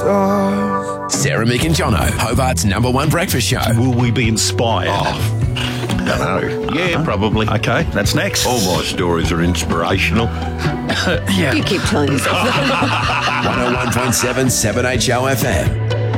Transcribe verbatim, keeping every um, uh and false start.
stars. Sarah, Mick and Jono, Hobart's number one breakfast show. Will we be inspired? Oh, don't know. Yeah, probably. Okay, that's next. All my stories are inspirational. Yeah. You keep telling yourself that. one oh one point seven seven H O F M.